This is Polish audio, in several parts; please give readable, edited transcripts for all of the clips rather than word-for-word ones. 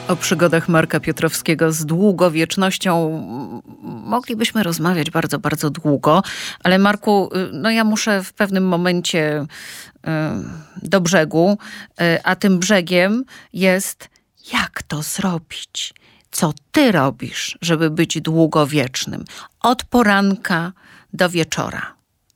O przygodach Marka Piotrowskiego z długowiecznością moglibyśmy rozmawiać bardzo, bardzo długo, ale Marku, no ja muszę w pewnym momencie do brzegu, a tym brzegiem jest, jak to zrobić? Co ty robisz, żeby być długowiecznym? Od poranka do wieczora.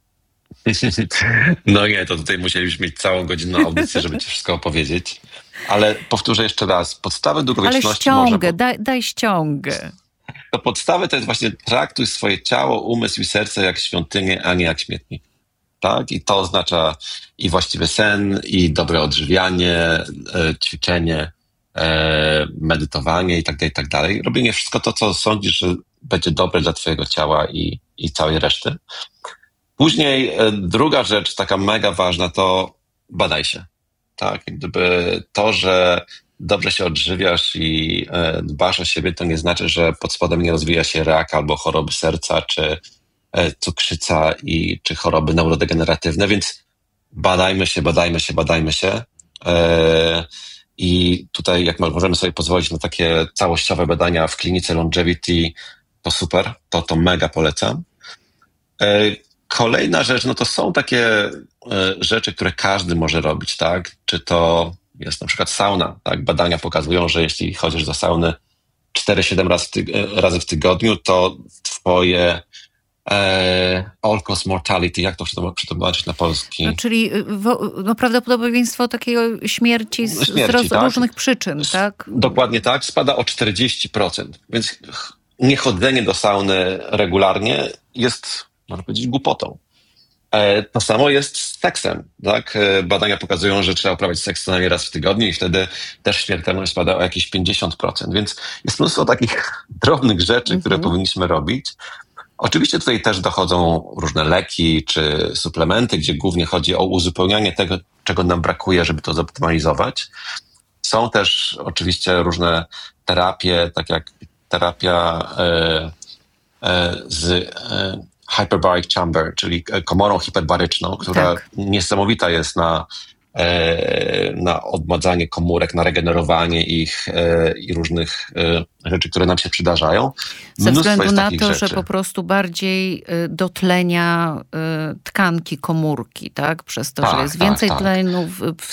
No nie, to tutaj musielibyśmy mieć całą godzinną audycję, żeby ci wszystko opowiedzieć. Ale powtórzę jeszcze raz. Podstawy długowieczności... Ale ściągę, daj ściągę. To podstawy to jest właśnie traktuj swoje ciało, umysł i serce jak świątynię, a nie jak śmietnik. Tak? I to oznacza i właściwy sen, i dobre odżywianie, ćwiczenie, medytowanie i tak dalej, i tak dalej. Robienie wszystko to, co sądzisz, że będzie dobre dla twojego ciała i całej reszty. Później druga rzecz, taka mega ważna, to badaj się. Tak, jak gdyby to, że dobrze się odżywiasz i dbasz o siebie, to nie znaczy, że pod spodem nie rozwija się rak albo choroby serca, czy cukrzyca czy choroby neurodegeneratywne, więc badajmy się, badajmy się, badajmy się. I tutaj jak możemy sobie pozwolić na takie całościowe badania w klinice Longevity, to super, to mega polecam. Kolejna rzecz, no to są takie rzeczy, które każdy może robić, tak? Czy to jest na przykład sauna, tak? Badania pokazują, że jeśli chodzisz do sauny 4-7 razy w tygodniu, to twoje all-cause mortality, jak to przetłumaczyć na polski? No, czyli prawdopodobieństwo takiej śmierci z tak? różnych przyczyn, tak? Dokładnie tak, spada o 40%. Więc niechodzenie do sauny regularnie jest, można powiedzieć, głupotą. To samo jest z seksem, tak? Badania pokazują, że trzeba uprawiać seks co najmniej raz w tygodniu i wtedy też śmiertelność spada o jakieś 50%. Więc jest mnóstwo takich drobnych rzeczy, które powinniśmy robić. Oczywiście tutaj też dochodzą różne leki czy suplementy, gdzie głównie chodzi o uzupełnianie tego, czego nam brakuje, żeby to zoptymalizować. Są też oczywiście różne terapie, tak jak terapia z hyperbaric chamber, czyli komorą hiperbaryczną, która niesamowita jest na odmładzanie komórek, na regenerowanie ich i różnych rzeczy, które nam się przydarzają. Ze względu na to, że po prostu bardziej dotlenia tkanki komórki, tak? Przez to, że jest więcej tlenu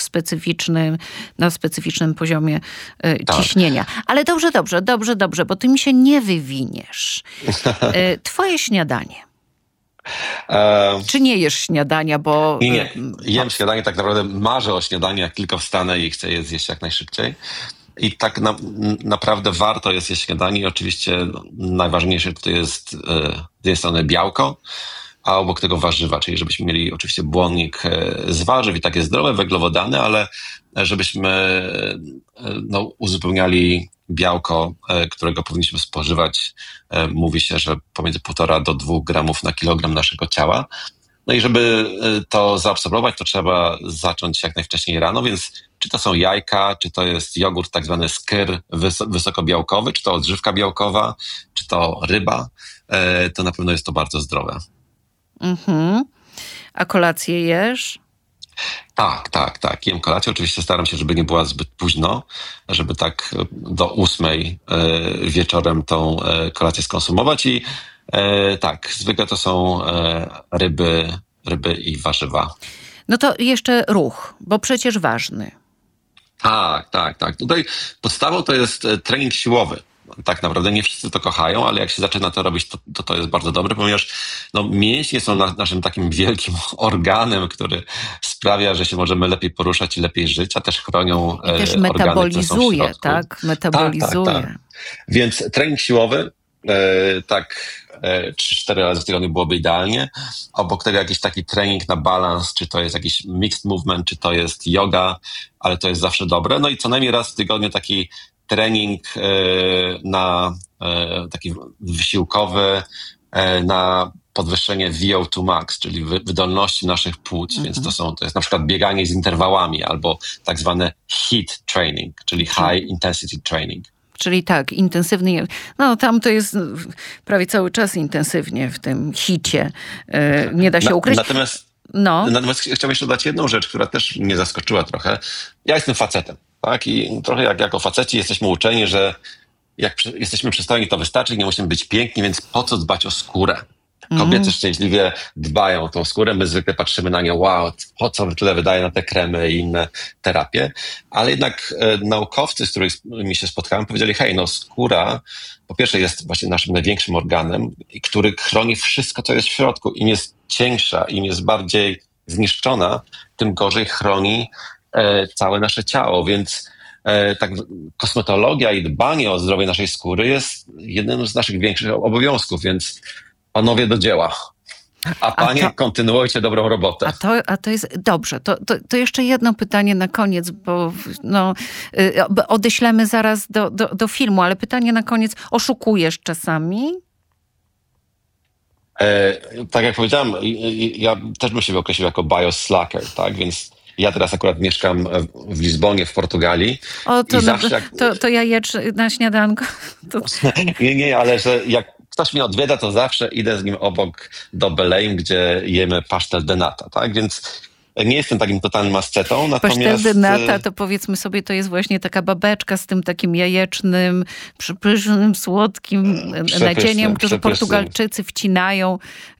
na specyficznym poziomie ciśnienia. Ale dobrze, bo ty mi się nie wywiniesz. Twoje śniadanie. Czy nie jesz śniadania, bo... Nie, jem śniadanie, tak naprawdę marzę o śniadaniu, jak tylko wstanę i chcę je zjeść jak najszybciej. I tak naprawdę warto jest jeść śniadanie i oczywiście najważniejsze to jest z jednej strony białko, a obok tego warzywa, czyli żebyśmy mieli oczywiście błonnik z warzyw i takie zdrowe węglowodany, ale żebyśmy uzupełniali białko, którego powinniśmy spożywać. Mówi się, że pomiędzy 1,5 do 2 gramów na kilogram naszego ciała. No i żeby to zaabsorbować, to trzeba zacząć jak najwcześniej rano, więc czy to są jajka, czy to jest jogurt tak zwany skyr wysokobiałkowy, czy to odżywka białkowa, czy to ryba, to na pewno jest to bardzo zdrowe. A kolację jesz? Tak. Jem kolację. Oczywiście staram się, żeby nie była zbyt późno, żeby tak do 8 wieczorem tą kolację skonsumować i zwykle to są ryby i warzywa. No to jeszcze ruch, bo przecież ważny. Tak. Tutaj podstawą to jest trening siłowy. Tak naprawdę nie wszyscy to kochają, ale jak się zaczyna to robić, to jest bardzo dobre, ponieważ mięśnie są naszym takim wielkim organem, który sprawia, że się możemy lepiej poruszać i lepiej żyć, a też chronią i też organy, metabolizuje, które są w środku. tak? Metabolizuje. Tak. Więc trening siłowy, 3-4 razy w tygodniu byłoby idealnie. Obok tego jakiś taki trening na balans, czy to jest jakiś mixed movement, czy to jest yoga, ale to jest zawsze dobre. No i co najmniej raz w tygodniu taki trening taki wysiłkowy na podwyższenie VO2 max, czyli wydolności naszych płuc, więc to jest na przykład bieganie z interwałami albo tak zwane HIIT training, czyli high intensity training. Czyli tak, intensywnie, tam to jest prawie cały czas intensywnie w tym hicie, nie da się ukryć. No. Natomiast chciałbym jeszcze dodać jedną rzecz, która też mnie zaskoczyła trochę. Ja jestem facetem, tak? I trochę jako faceci jesteśmy uczeni, że jak jesteśmy przystojni, to wystarczy, nie musimy być piękni, więc po co dbać o skórę? Kobiety szczęśliwie dbają o tą skórę, my zwykle patrzymy na nią, wow, po co tyle wydaje na te kremy i inne terapie, ale jednak naukowcy, z którymi się spotkałem, powiedzieli, hej, no skóra po pierwsze jest właśnie naszym największym organem, który chroni wszystko, co jest w środku. Im jest cieńsza, im jest bardziej zniszczona, tym gorzej chroni całe nasze ciało, więc tak, kosmetologia i dbanie o zdrowie naszej skóry jest jednym z naszych większych obowiązków, więc panowie do dzieła. A panie, kontynuujcie dobrą robotę. A to jest dobrze. To jeszcze jedno pytanie na koniec, bo odeślemy zaraz do filmu, ale pytanie na koniec. Oszukujesz czasami? Tak jak powiedziałem, ja też bym się określił jako bioslacker, tak? Więc ja teraz akurat mieszkam w Lizbonie, w Portugalii. To jajecz na śniadanko. Nie, ale że jak ktoś mnie odwiedza, to zawsze idę z nim obok do Belém, gdzie jemy pastel de nata, tak? Więc nie jestem takim totalnym ascetą, natomiast... Pastel de nata, to powiedzmy sobie, to jest właśnie taka babeczka z tym takim jajecznym, przepysznym, słodkim nadzieniem, które Portugalczycy wcinają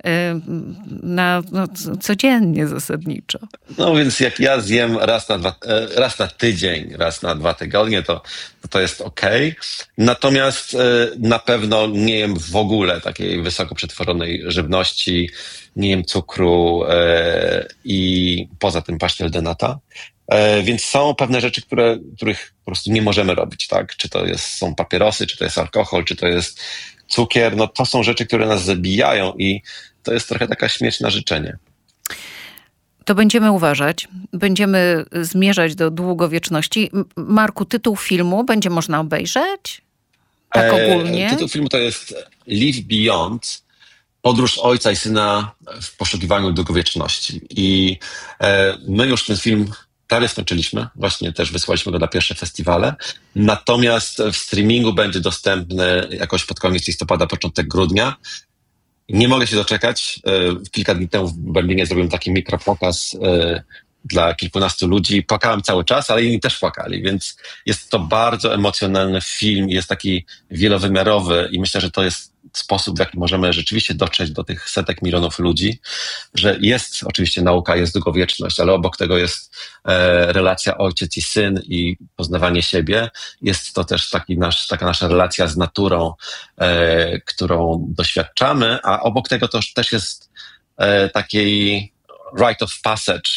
codziennie zasadniczo. No więc jak ja zjem raz na tydzień, raz na 2 tygodnie, to jest okej. Natomiast na pewno nie jem w ogóle takiej wysoko przetworzonej żywności, nie jem cukru i poza tym pastel de nata. Więc są pewne rzeczy, których po prostu nie możemy robić, tak? Czy to są papierosy, czy to jest alkohol, czy to jest cukier. No to są rzeczy, które nas zabijają i to jest trochę taka śmierć na życzenie. To będziemy uważać, będziemy zmierzać do długowieczności. Marku, tytuł filmu będzie można obejrzeć? Tak ogólnie? Tytuł filmu to jest Live Beyond. Podróż ojca i syna w poszukiwaniu długowieczności. I my już ten film prawie skończyliśmy. Właśnie też wysłaliśmy go na pierwsze festiwale. Natomiast w streamingu będzie dostępny jakoś pod koniec listopada, początek grudnia. Nie mogę się doczekać. Kilka dni temu w Berlinie zrobiłem taki mikropokaz dla kilkunastu ludzi. Płakałem cały czas, ale inni też płakali, więc jest to bardzo emocjonalny film. Jest taki wielowymiarowy i myślę, że to jest sposób, w jaki możemy rzeczywiście dotrzeć do tych setek milionów ludzi, że jest oczywiście nauka, jest długowieczność, ale obok tego jest relacja ojciec i syn i poznawanie siebie. Jest to też taka nasza relacja z naturą, którą doświadczamy, a obok tego to też jest taki rite of passage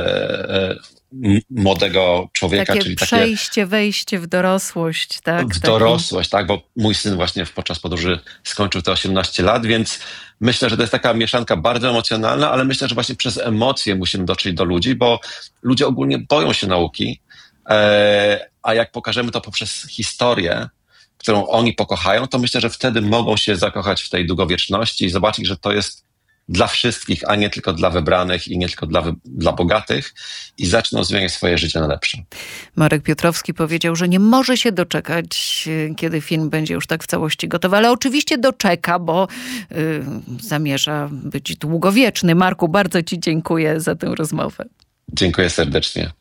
młodego człowieka. Takie czyli przejście, wejście w dorosłość. Tak? W dorosłość, tak, bo mój syn właśnie podczas podróży skończył te 18 lat, więc myślę, że to jest taka mieszanka bardzo emocjonalna, ale myślę, że właśnie przez emocje musimy dotrzeć do ludzi, bo ludzie ogólnie boją się nauki, a jak pokażemy to poprzez historię, którą oni pokochają, to myślę, że wtedy mogą się zakochać w tej długowieczności i zobaczyć, że to jest dla wszystkich, a nie tylko dla wybranych i nie tylko dla bogatych i zaczną zmieniać swoje życie na lepsze. Marek Piotrowski powiedział, że nie może się doczekać, kiedy film będzie już tak w całości gotowy, ale oczywiście doczeka, bo zamierza być długowieczny. Marku, bardzo ci dziękuję za tę rozmowę. Dziękuję serdecznie.